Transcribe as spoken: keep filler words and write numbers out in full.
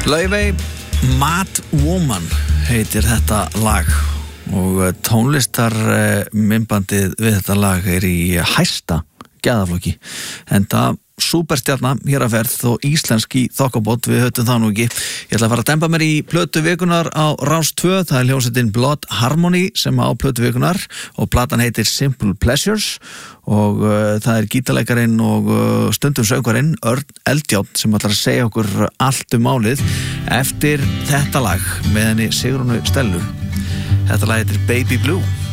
Laufey, Mad Woman heitir þetta lag og tónlistar myndbandið við þetta lag er í hæsta geðaflokki en það súperstjarna hér að ferð og íslensk í þokkabót, við höfum það nú ekki. Ég ætla að fara að dempa mér í plötu vikunar á Rás tvö, það er hljómsveitin Blood Harmony sem á plötu vikunar og platan heitir Simple Pleasures og uh, það er gítarleikarinn og uh, stundum söngvarinn Örn Eldjárn sem ætlar að segja okkur allt um málið eftir þetta lag með henni Sigrúnu Stellu. Þetta lag heitir Baby Blue.